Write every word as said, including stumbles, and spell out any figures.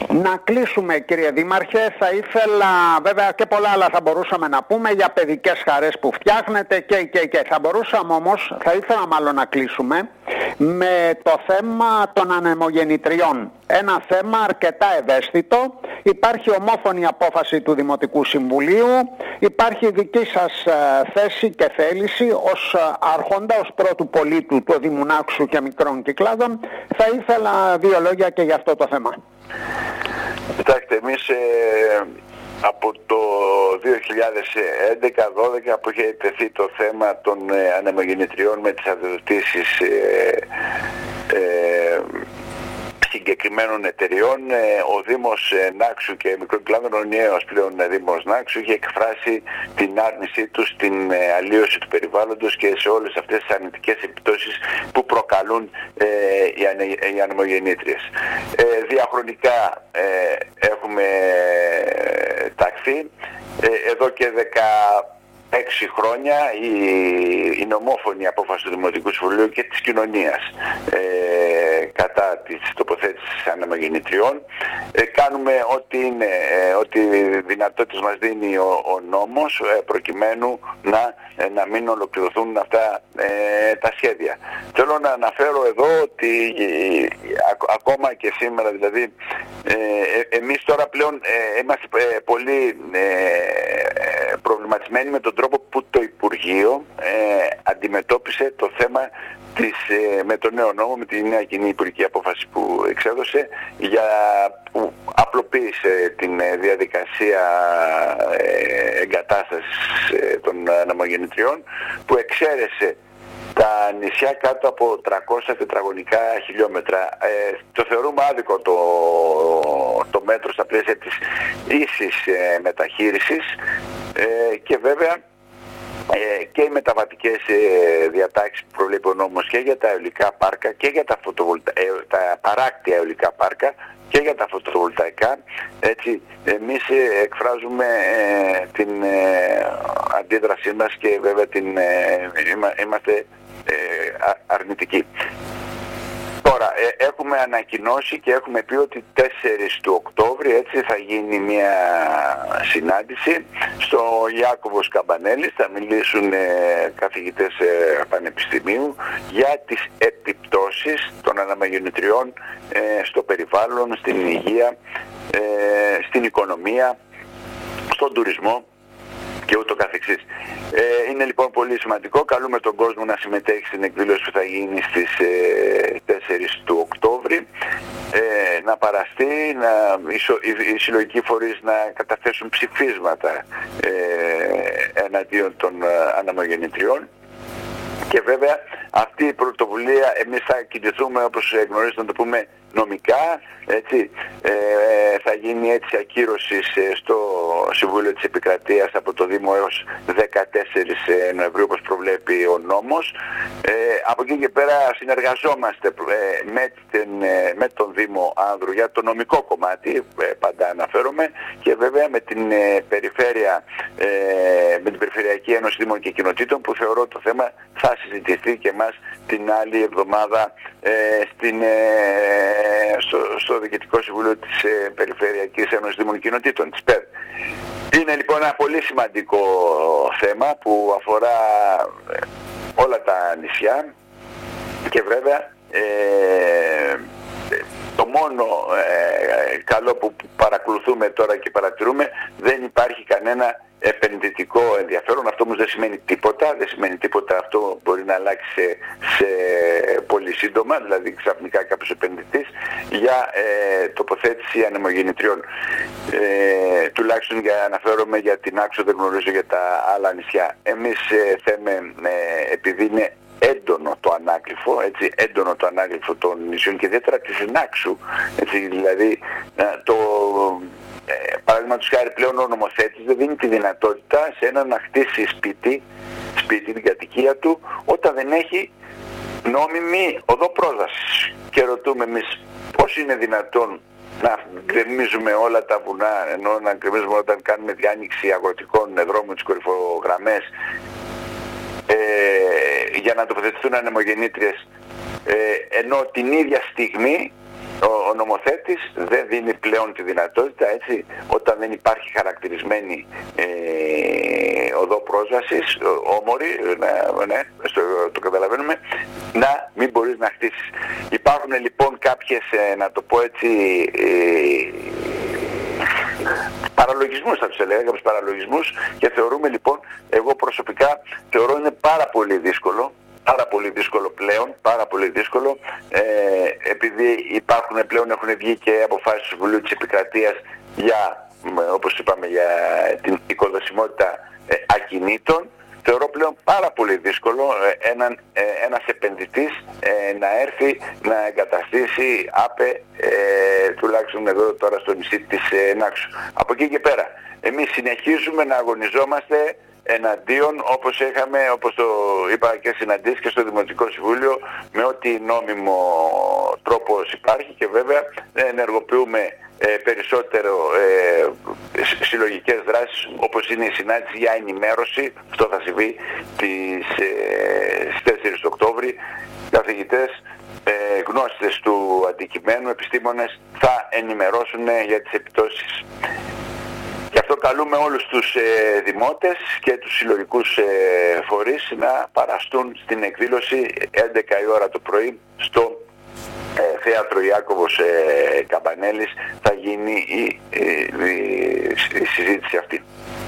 Να κλείσουμε, κύριε Δήμαρχε. Θα ήθελα, βέβαια και πολλά άλλα θα μπορούσαμε να πούμε για παιδικές χαρές που φτιάχνετε και, και, και. Θα μπορούσαμε όμως, θα ήθελα μάλλον να κλείσουμε με το θέμα των ανεμογεννητριών. Ένα θέμα αρκετά ευαίσθητο. Υπάρχει ομόφωνη απόφαση του Δημοτικού Συμβουλίου. Υπάρχει δική σας θέση και θέληση ως άρχοντα, ως πρώτου πολίτου του Δήμου Νάξου και Μικρών Κυκλάδων. Θα ήθελα δύο λόγια και για αυτό το θέμα. Κοιτάξτε, εμείς ε, από το δύο χιλιάδες έντεκα δώδεκα που είχε τεθεί το θέμα των ε, ανεμογεννητριών με τις αδειοδοτήσεις ε, ε, συγκεκριμένων εταιριών, ο Δήμος Νάξου και Μικρών Κυκλάδων, ο νέος πλέον Δήμος Νάξου, είχε εκφράσει την άρνησή του στην αλλίωση του περιβάλλοντος και σε όλες αυτές τις αρνητικές επιπτώσεις που προκαλούν ε, οι, ανε, οι ανεμογεννήτριες. Ε, διαχρονικά ε, έχουμε ταχθεί. Ε, εδώ και δεκαέξι χρόνια η, η νομόφωνη απόφαση του Δημοτικού Συμβουλίου και της κοινωνίας ε, κατά της τοποθέτησης ανεμογεννητριών. Ε, κάνουμε ό,τι είναι, ε, ό,τι δυνατότητες μας δίνει ο, ο νόμος ε, προκειμένου να, ε, να μην ολοκληρωθούν αυτά ε, τα σχέδια. Θέλω να αναφέρω εδώ ότι ε, α, ακόμα και σήμερα δηλαδή ε, ε, εμείς τώρα πλέον ε, είμαστε ε, πολύ ε, προβληματισμένοι με τον τρόπο που το Υπουργείο ε, αντιμετώπισε το θέμα της, ε, με το νέο νόμο, με τη νέα κοινή υπουργική απόφαση που εξέδωσε, για, που απλοποίησε την ε, διαδικασία ε, εγκατάστασης ε, των ανεμογεννητριών, που εξαίρεσε τα νησιά κάτω από τριακόσια τετραγωνικά χιλιόμετρα. Ε, το θεωρούμε άδικο το, το μέτρο στα πλαίσια της ίσης ε, μεταχείρισης ε, και βέβαια ε, και οι μεταβατικές ε, διατάξεις που προβλέπει ο νόμος και για τα αεολικά πάρκα και για τα, φωτοβολτα... ε, τα παράκτια αεολικά πάρκα και για τα φωτοβολταϊκά. Έτσι, εμείς ε, εκφράζουμε ε, την ε, αντίδρασή μας και βέβαια την, ε, είμαστε ε, αρνητικοί. Τώρα, ε, έχουμε ανακοινώσει και έχουμε πει ότι τέσσερις του Οκτώβρη έτσι θα γίνει μια συνάντηση στο Ιάκωβος Καμπανέλης. Θα μιλήσουν ε, καθηγητές ε, πανεπιστημίου για τις επιπτώσεις των ανεμογεννητριών ε, στο περιβάλλον, στην υγεία, ε, στην οικονομία, στον τουρισμό και ούτω καθεξής. Ε, είναι λοιπόν πολύ σημαντικό. Καλούμε τον κόσμο να συμμετέχει στην εκδήλωση που θα γίνει στις ε, τέσσερις του Οκτώβρη, ε, να παραστεί, να, οι, οι συλλογικοί φορείς να καταθέσουν ψηφίσματα ε, εναντίον των ε, ανεμογεννητριών. Και βέβαια αυτή η πρωτοβουλία εμείς θα κινηθούμε, όπως γνωρίζετε, να το πούμε νομικά, έτσι, ε, θα γίνει έτσι ακύρωση στο Συμβούλιο της Επικρατείας από το Δήμο έως δεκατέσσερις Νοεμβρίου, όπως προβλέπει ο νόμος. Ε, από εκεί και πέρα συνεργαζόμαστε ε, με, την, ε, με τον Δήμο Άνδρου για το νομικό κομμάτι, ε, πάντα αναφέρομαι, και βέβαια με την ε, περιφέρεια, ε, με την Περιφερειακή Ένωση Δήμων και Κοινοτήτων, που θεωρώ το θέμα θα συζητηθεί και μας την άλλη εβδομάδα ε, στην, ε, στο, στο Διοικητικό Συμβούλιο της ε, Περιφερειακής Ένωσης Δήμων και Κοινοτήτων, της ΠΕΔ. Είναι λοιπόν ένα πολύ σημαντικό θέμα που αφορά ε, όλα τα νησιά και βέβαια ε, το μόνο ε, καλό που παρακολουθούμε τώρα και παρατηρούμε, δεν υπάρχει κανένα επενδυτικό ενδιαφέρον. Αυτό όμως δεν σημαίνει τίποτα, δεν σημαίνει τίποτα, αυτό μπορεί να αλλάξει σε, σε πολύ σύντομα, δηλαδή ξαφνικά κάποιος επενδυτής για ε, τοποθέτηση ανεμογεννητριών. Ε, τουλάχιστον για, αναφέρομαι για την Άξο, δεν γνωρίζω για τα άλλα νησιά. Εμείς ε, θέμε, ε, επειδή είναι έντονο το ανάγλυφο, έτσι, έντονο το ανάγλυφο των νησιών και ιδιαίτερα της Νάξου, έτσι, δηλαδή το ε, παραδείγματος χάρη πλέον ο νομοθέτης δεν δίνει τη δυνατότητα σε έναν να χτίσει σπίτι, σπίτι την κατοικία του, όταν δεν έχει νόμιμη οδό πρόσβασης. Και ρωτούμε εμείς πώς είναι δυνατόν να γκρεμίζουμε όλα τα βουνά, ενώ να γκρεμίζουμε όταν κάνουμε διάνοιξη αγροτικών δρόμων, τις κορυφογραμμές, Ε, για να τοποθετηθούν ανεμογεννήτριες, ε, ενώ την ίδια στιγμή ο, ο νομοθέτης νομοθέτης δεν δίνει πλέον τη δυνατότητα, έτσι, όταν δεν υπάρχει χαρακτηρισμένη ε, οδό πρόσβασης, όμορη, ναι, ναι, στο, το καταλαβαίνουμε, να μην μπορείς να χτίσεις. Υπάρχουν λοιπόν κάποιες, ε, να το πω έτσι, ε, παραλογισμούς, θα τους έλεγα, κάποιους παραλογισμούς, και θεωρούμε λοιπόν, εγώ προσωπικά θεωρώ είναι πάρα πολύ δύσκολο, πάρα πολύ δύσκολο πλέον, πάρα πολύ δύσκολο, ε, επειδή υπάρχουν πλέον, έχουν βγει και αποφάσεις του Συμβουλίου της Επικρατείας για, όπως είπαμε, για την οικοδοσιμότητα ε, ακινήτων. Θεωρώ πλέον πάρα πολύ δύσκολο ε, έναν, ε, ένας επενδυτής ε, να έρθει να εγκαταστήσει άπε, ε, τουλάχιστον εδώ τώρα στο νησί της ε, Νάξου. Από εκεί και πέρα, εμείς συνεχίζουμε να αγωνιζόμαστε εναντίον, όπως είχαμε, όπως το είπα και συναντήσεις και στο Δημοτικό Συμβούλιο, με ό,τι νόμιμο τρόπος υπάρχει, και βέβαια ενεργοποιούμε ε, περισσότερο ε, συλλογικές δράσεις, όπως είναι η συνάντηση για ενημέρωση. Αυτό θα συμβεί τις, ε, στις τέσσερις του Οκτώβρη. Καθηγητές, ε, γνώστες του αντικειμένου, επιστήμονες θα ενημερώσουν για τις επιπτώσεις. Γι' αυτό καλούμε όλους τους ε, δημότες και τους συλλογικούς ε, φορείς να παραστούν στην εκδήλωση έντεκα η ώρα το πρωί στο ε, Θέατρο Ιάκωβος ε, Καμπανέλης. Θα γίνει η, η, η, η συζήτηση αυτή.